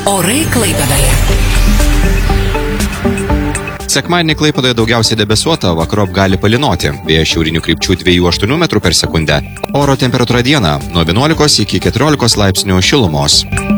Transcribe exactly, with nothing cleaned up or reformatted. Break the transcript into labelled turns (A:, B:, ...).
A: Orai Klaipėdoje.
B: Sekmadienį Klaipėdoje daugiausiai debesuota, vakarop gali palynoti. Vėjas šiaurinių krypčių dviejų aštuonių metrų per sekundę. Oro temperatūra dieną nuo vienuolikos iki keturiolikos laipsnių šilumos.